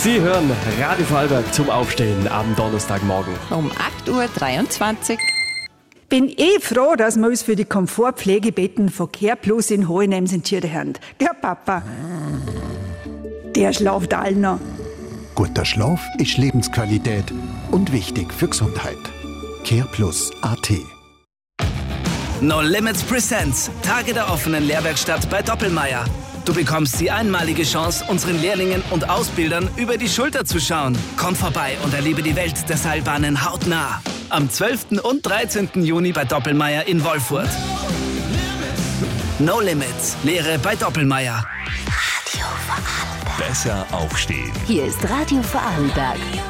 Sie hören Radio Vorarlberg zum Aufstehen am Donnerstagmorgen. Um 8.23 Uhr. Bin froh, dass wir uns für die Komfortpflegebetten von CarePlus in Hohenems entschieden haben. Der Papa, der schlaft allen noch. Guter Schlaf ist Lebensqualität und wichtig für Gesundheit. CarePlus.at. No Limits Presents Tage der offenen Lehrwerkstatt bei Doppelmayr. Du bekommst die einmalige Chance, unseren Lehrlingen und Ausbildern über die Schulter zu schauen. Komm vorbei und erlebe die Welt der Seilbahnen hautnah. Am 12. und 13. Juni bei Doppelmayr in Wolfurt. No Limits. Lehre bei Doppelmayr. Radio Vorarlberg. Besser aufstehen. Hier ist Radio Vorarlberg.